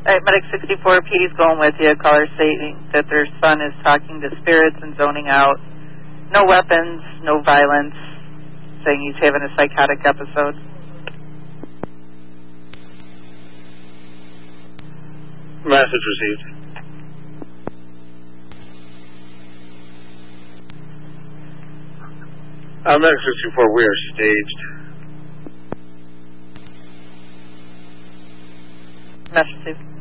All right, Medic 64, PD's going with you. Caller stating that their son is talking to spirits and zoning out. No weapons, no violence, saying he's having a psychotic episode. Message received. Medic 64, we are staged. Message received.